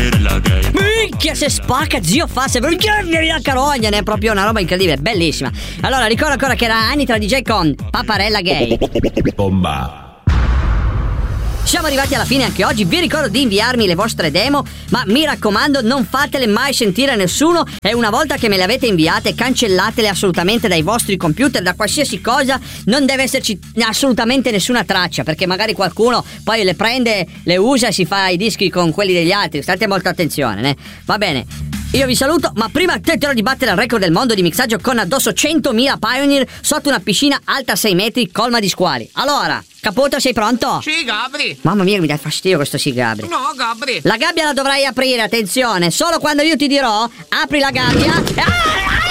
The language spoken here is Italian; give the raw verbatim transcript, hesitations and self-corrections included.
Paperella gay. Minchia, se spacca, zio fa, se vieni la carogna, ne è proprio una roba incredibile, bellissima. Allora, ricordo ancora che era anni tra D J con Paparella Gay. Bomba. Siamo arrivati alla fine anche oggi. Vi ricordo di inviarmi le vostre demo, ma mi raccomando non fatele mai sentire a nessuno, e una volta che me le avete inviate cancellatele assolutamente dai vostri computer, da qualsiasi cosa. Non deve esserci assolutamente nessuna traccia, perché magari qualcuno poi le prende, le usa e si fa i dischi con quelli degli altri. State molta attenzione, né? Va bene, io vi saluto, ma prima tenterò di battere il record del mondo di mixaggio con addosso centomila Pioneer sotto una piscina alta sei metri colma di squali. Allora, Caputo, sei pronto? Sì, Gabri. Mamma mia, mi dà fastidio questo sì, Gabri. No, Gabri. La gabbia la dovrai aprire, attenzione. Solo quando io ti dirò apri la gabbia. Ah!